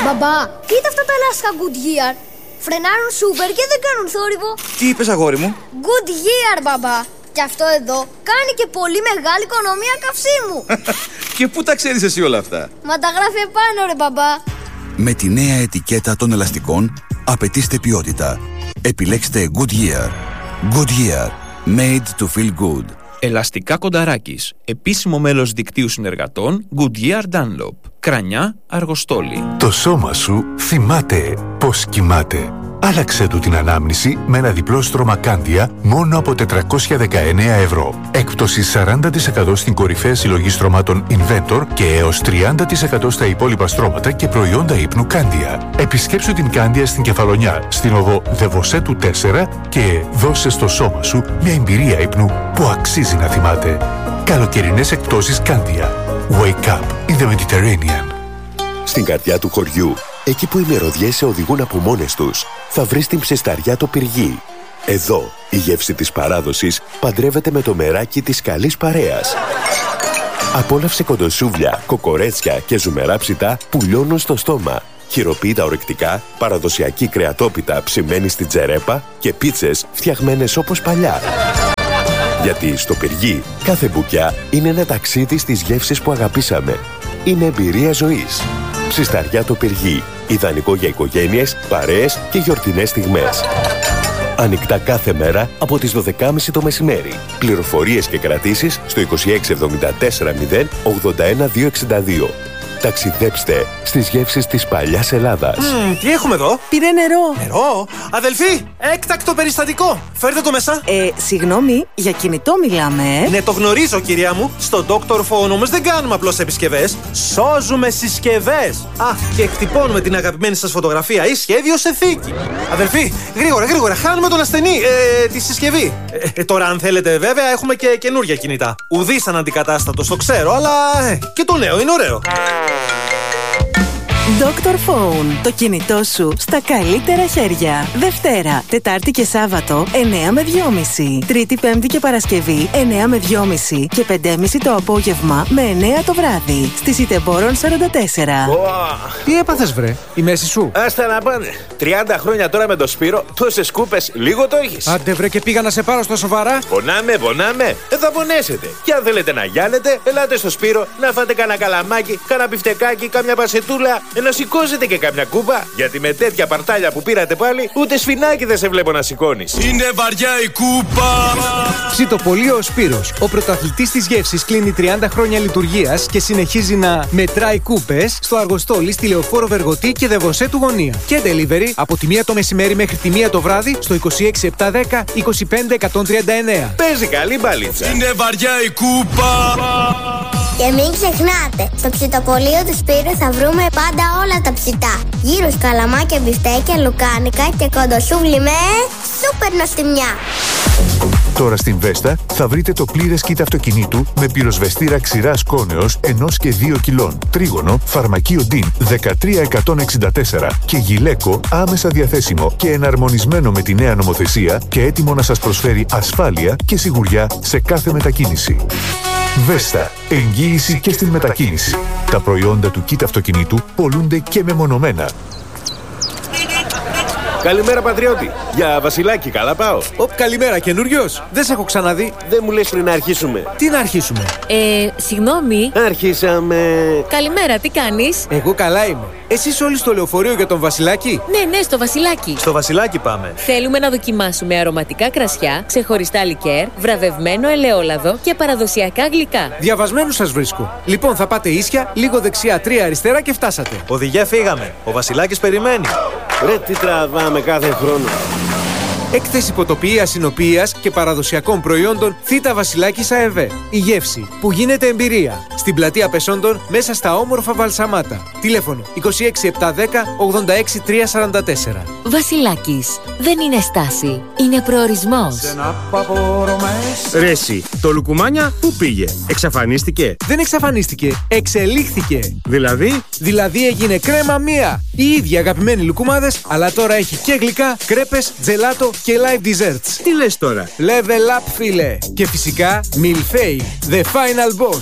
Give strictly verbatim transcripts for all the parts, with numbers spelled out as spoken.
Μπαμπά, κοίτα αυτά τα λάστιχα Goodyear. Φρενάρουν σούπερ και δεν κάνουν θόρυβο. Τι είπες, αγόρι μου? Goodyear, μπαμπά. Και αυτό εδώ κάνει και πολύ μεγάλη οικονομία καυσίμου. Και πού τα ξέρεις εσύ όλα αυτά? Μα τα γράφει επάνω, ρε μπαμπά. Με τη νέα ετικέτα των ελαστικών απαιτήστε ποιότητα. Επιλέξτε Goodyear. Goodyear. Made to feel good. Ελαστικά Κονταράκης. Επίσημο μέλος δικτύου συνεργατών Goodyear Dunlop. Κρανιά, Αργοστόλη. Το σώμα σου θυμάται πώς κοιμάται. Άλλαξε του την ανάμνηση με ένα διπλό στρώμα Κάνδια μόνο από τετρακόσια δεκαεννέα ευρώ. Έκπτωση σαράντα τοις εκατό στην κορυφαία συλλογή στρωμάτων Inventor και έως τριάντα τοις εκατό στα υπόλοιπα στρώματα και προϊόντα ύπνου Κάνδια. Επισκέψου την Κάνδια στην Κεφαλονιά, στην οδό Δεβοσέτου τέσσερα και δώσε στο σώμα σου μια εμπειρία ύπνου που αξίζει να θυμάται. Καλοκαιρινές εκπτώσεις Κάνδια. Wake up in the Mediterranean. Στην καρδιά του χωριού, εκεί που οι μυρωδιές σε οδηγούν από μόνες τους, θα βρεις την ψισταριά το Πυργί. Εδώ, η γεύση της παράδοσης παντρεύεται με το μεράκι της καλής παρέας. Απόλαυσε κοντοσούβλια, κοκορέτσια και ζουμερά ψητά που λιώνουν στο στόμα, χειροποίητα ορεκτικά, παραδοσιακή κρεατόπιτα ψημένη στην τζερέπα και πίτσες φτιαγμένες όπως παλιά. Γιατί στο Πυργί κάθε μπουκιά είναι ένα ταξίδι στις γεύσεις που αγαπήσαμε. Είναι εμπειρία ζωής. Ψισταριά το Πυργί. Ιδανικό για οικογένειες, παρέες και γιορτινές στιγμές. Ανοιχτά κάθε μέρα από τις δώδεκα και μισή το μεσημέρι. Πληροφορίες και κρατήσεις στο είκοσι έξι εβδομήντα τέσσερα μηδέν ογδόντα ένα διακόσια εξήντα δύο. Ταξιδέψτε στις γεύσεις της παλιάς Ελλάδας. Mm, τι έχουμε εδώ? Πήρε νερό. Νερό? Αδελφοί, έκτακτο περιστατικό. Φέρτε το μέσα. Ε, συγγνώμη, για κινητό μιλάμε, ε? Ναι, το γνωρίζω, κυρία μου. Στο Doctor Phone όμως δεν κάνουμε απλώς επισκευές. Σώζουμε συσκευές. Α, και εκτυπώνουμε την αγαπημένη σας φωτογραφία ή σχέδιο σε θήκη. Αδελφοί, γρήγορα, γρήγορα, χάνουμε τον ασθενή. Ε, τη συσκευή. Ε, ε, τώρα, αν θέλετε, βέβαια, έχουμε και καινούργια κινητά. Ουδής αναντικατάστατος, το ξέρω, αλλά ε, και το νέο είναι ωραίο. Doctor Phone. Το κινητό σου στα καλύτερα χέρια. Δευτέρα, Τετάρτη και Σάββατο εννέα με δυόμιση. Τρίτη, Πέμπτη και Παρασκευή εννέα με δυόμιση και πέντε και μισή το απόγευμα με εννέα το βράδυ. Στη Σιτεμπόρων σαράντα τέσσερα. Wow. Τι έπαθες, βρε? Η μέση σου? Άστα να πάνε. τριάντα χρόνια τώρα με το Σπύρο, τόσες κούπες, λίγο το έχεις. Άντε, βρε, και πήγα να σε πάρω στα σοβαρά. Πονάμε, πονάμε. Δεν θα πονέσετε. Και αν θέλετε να γιάνετε, ελάτε στο Σπύρο να φάτε κανένα καλαμάκι, κανένα μπιφτεκάκι, κάμια πασετούλα. Να σηκώσετε και κάμια κούπα, γιατί με τέτοια παρτάλια που πήρατε πάλι, ούτε σφινάκι δεν σε βλέπω να σηκώνεις. Είναι βαριά η κούπα. Ψητοπολείο ο Σπύρος, ο πρωταθλητής της γεύσης, κλείνει τριάντα χρόνια λειτουργίας και συνεχίζει να μετράει κούπες στο Αργοστόλι, στη Λεωφόρο Βεργοτή και Δεβοσέτου Γωνία. Και delivery από τη μία το μεσημέρι μέχρι τη μία το βράδυ στο είκοσι έξι επτακόσια δέκα είκοσι πέντε εκατόν τριάντα εννέα. Παίζει καλή μπαλίτσα. Είναι βαριά η κούπα. Και μην ξεχνάτε, στο ψητοπολείο του Σπύρου θα βρούμε πάντα όλα τα ψητά. Γύρους, καλαμάκια, μπιφτέκια, λουκάνικα και κοντοσούβλι με σούπερ νοστιμιά. Τώρα στην Βέστα θα βρείτε το πλήρες kit αυτοκινήτου με πυροσβεστήρα ξηράς κόνεως ενός και δύο κιλών, τρίγωνο, φαρμακείο ντιν δεκατρία εκατόν εξήντα τέσσερα και γυλαίκο άμεσα διαθέσιμο και εναρμονισμένο με τη νέα νομοθεσία και έτοιμο να σας προσφέρει ασφάλεια και σιγουριά σε κάθε μετακίνηση. Βέστα. Εγγύηση και στην μετακίνηση. Τα προϊόντα του kit αυτοκινήτου πολλούνται και μεμονωμένα. Καλημέρα, πατριώτη. Για Βασιλάκι, καλά πάω. Οπ, καλημέρα, καινούριος. Δεν σε έχω ξαναδεί. Δεν μου λες πριν να αρχίσουμε. Τι να αρχίσουμε? Ε, συγγνώμη. Αρχίσαμε. Καλημέρα, τι κάνεις? Εγώ καλά είμαι. Εσείς όλοι στο λεωφορείο για τον Βασιλάκι? Ναι, ναι, στο Βασιλάκι. Στο Βασιλάκι πάμε. Θέλουμε να δοκιμάσουμε αρωματικά κρασιά, ξεχωριστά λικέρ, βραβευμένο ελαιόλαδο και παραδοσιακά γλυκά. Διαβασμένους σας βρίσκω. Λοιπόν, θα πάτε ίσια, λίγο δεξιά, τρία αριστερά και φτάσατε. Οδηγέ, φύγαμε. Ο Βασιλάκης περιμένει. Ρε, τι τραβάμε κάθε χρόνο. Έκθεση υποτοποιίας, συνοποιίας και παραδοσιακών προϊόντων Θήτα Βασιλάκης ΑΕΒ. Η γεύση που γίνεται εμπειρία. Στην πλατεία Πεσόντων, μέσα στα όμορφα Βαλσαμάτα. Τηλέφωνο είκοσι έξι επτακόσια δέκα ογδόντα έξι τριακόσια σαράντα τέσσερα. Βασιλάκης. Δεν είναι στάση. Είναι προορισμός. Ρε εσύ, το Λουκουμάνια πού πήγε? Εξαφανίστηκε? Δεν εξαφανίστηκε. Εξελίχθηκε. Δηλαδή? Δηλαδή έγινε κρέμα μία. Οι ίδιοι αγαπημένοι λουκουμάδες, αλλά τώρα έχει και γλυκά, κρέπες, τζελάτο και live desserts. Τι λες τώρα? Level up, φίλε. Και φυσικά Milfei, the final boss.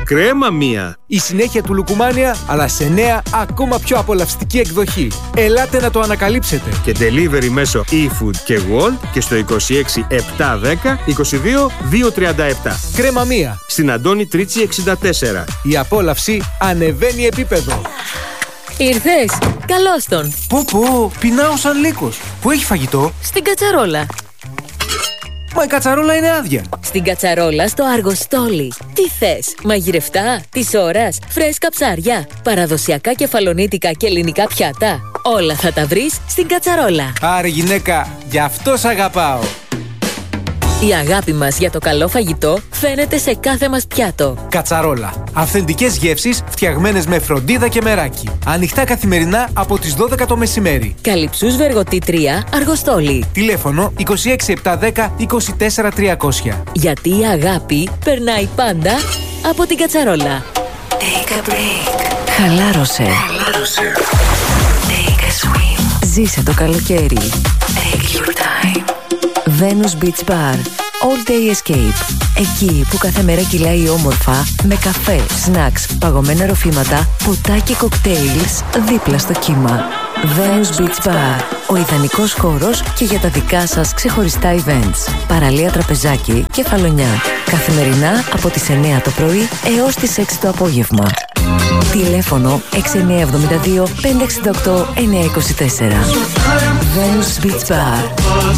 Κρέμα μία. Η συνέχεια του Λουκουμάνια, αλλά σε νέα, ακόμα πιο απολαυστική εκδοχή. Ελάτε να το ανακαλύψετε. Και delivery μέσω eFood και Wolt και στο είκοσι έξι επτά δέκα είκοσι δύο δύο τριάντα επτά. Κρέμα μία. Στην Αντώνη Τρίτσι εξήντα τέσσερα. Η απόλαυση ανεβαίνει επίπεδο. Ήρθες. Καλώς τον. Πω πω, πεινάω σαν λύκος. Πού έχει φαγητό? Στην κατσαρόλα. Μα η κατσαρόλα είναι άδεια. Στην κατσαρόλα στο Αργοστόλι. Τι θες, μαγειρευτά, της ώρας, φρέσκα ψάρια, παραδοσιακά κεφαλονίτικα και ελληνικά πιάτα. Όλα θα τα βρεις στην κατσαρόλα. Άρε γυναίκα, γι' αυτό σ' αγαπάω. Η αγάπη μας για το καλό φαγητό φαίνεται σε κάθε μας πιάτο. Κατσαρόλα. Αυθεντικές γεύσεις φτιαγμένες με φροντίδα και μεράκι. Ανοιχτά καθημερινά από τις δώδεκα το μεσημέρι. Καλυψούς Βεργοτή τρία, Αργοστόλι. Τηλέφωνο είκοσι έξι επτά δέκα είκοσι τέσσερα τριακόσια. Γιατί η αγάπη περνάει πάντα από την κατσαρόλα. Take a break. Χαλάρωσε. Χαλάρωσε. Take a swim. Ζήσε το καλοκαίρι. Take your time. Venus Beach Bar. All Day Escape. Εκεί που κάθε μέρα κυλάει όμορφα με καφέ, σνακς, παγωμένα ροφήματα, ποτά και κοκτέιλς δίπλα στο κύμα. Venus Beach Bar. Ο ιδανικός χώρος και για τα δικά σας ξεχωριστά events. Παραλία τραπεζάκι και φαλονιά. Καθημερινά από τις εννιά το πρωί έως τις έξι το απόγευμα. Τηλέφωνο έξι εννιά εβδομήντα δύο πέντε εξήντα οκτώ εννιά είκοσι τέσσερα. Venus Beach Bar.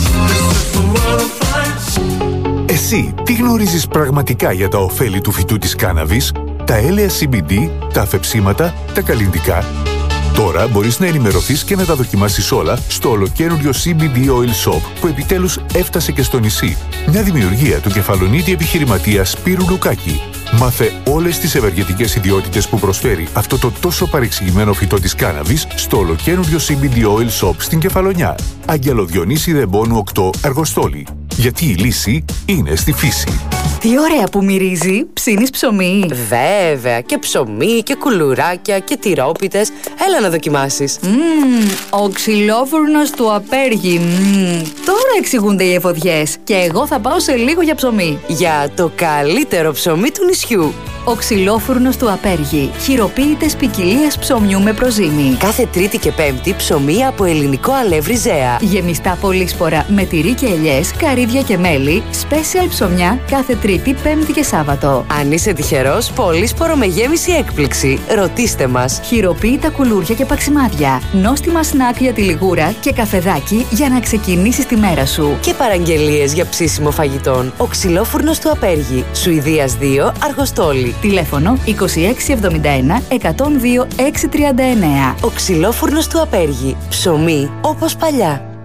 Εσύ τι γνωρίζεις πραγματικά για τα ωφέλη του φυτού της κάναβης, τα έλαια σι μπι ντι, τα αφεψίματα, τα καλλυντικά? Τώρα μπορείς να ενημερωθείς και να τα δοκιμάσεις όλα στο ολοκαίνουργιο σι μπι ντι Oil Shop που επιτέλους έφτασε και στο νησί. Μια δημιουργία του κεφαλονίτη επιχειρηματία Σπύρου Λουκάκη. Μάθε όλες τις ευεργετικές ιδιότητες που προσφέρει αυτό το τόσο παρεξηγημένο φυτό της κάναβης στο ολοκαίνουργιο σι μπι ντι Oil Shop στην Κεφαλονιά. Αγγελο Διονύση Δεμπόνου οκτώ, Αργοστόλι. Γιατί η λύση είναι στη φύση. Τι ωραία που μυρίζει! Ψήνεις ψωμί? Βέβαια, και ψωμί και κουλουράκια και τυρόπιτες. Έλα να δοκιμάσεις. Μμμ, ο ξυλόφουρνος του Απέργη. Μμμ, τώρα εξηγούνται οι εφοδιές. Και εγώ θα πάω σε λίγο για ψωμί. Για το καλύτερο ψωμί του νησιού. Ο ξυλόφουρνος του Απέργη. Χειροποίητες ποικιλίες ψωμιού με προζύμι. Κάθε Τρίτη και Πέμπτη ψωμί από ελληνικό αλεύρι Ζέα. Γεμιστά πολύσπορα με τυρί και ελιές, καρύδια και μέλι. Special ψωμιά κάθε Τρίτη, Πέμπτη και Σάββατο. Αν είσαι τυχερός, πολύσπορο με γέμιση έκπληξη. Ρωτήστε μας. Χειροποίητα κουλούρια και παξιμάδια. Νόστιμα σνακ για τη λιγούρα και καφεδάκι για να ξεκινήσεις τη μέρα σου. Και παραγγελίες για ψήσιμο φαγητών. Ο ξυλόφουρνος του Απέργη. Σουηδίας δύο, Αργοστόλι. Τηλέφωνο είκοσι έξι εβδομήντα ένα εκατόν δύο έξι τριάντα εννέα. Ο ξυλόφουρνος του Απέργη. Ψωμί όπως παλιά.